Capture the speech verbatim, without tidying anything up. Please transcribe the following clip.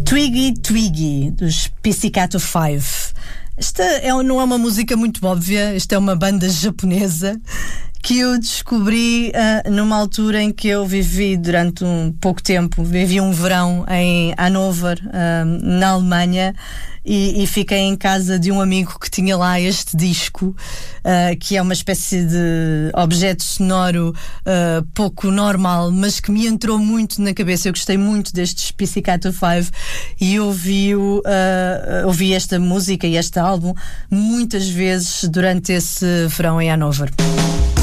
Twiggy Twiggy, dos Pizzicato Five. Esta é, não é uma música muito óbvia, esta é uma banda japonesa que eu descobri uh, numa altura em que eu vivi durante um pouco tempo, vivi um verão em Hannover, uh, na Alemanha, e, e fiquei em casa de um amigo que tinha lá este disco, uh, que é uma espécie de objeto sonoro uh, pouco normal, mas que me entrou muito na cabeça. Eu gostei muito destes Pizzicato Five e ouvi, uh, ouvi esta música e este álbum muitas vezes durante esse verão em Hannover.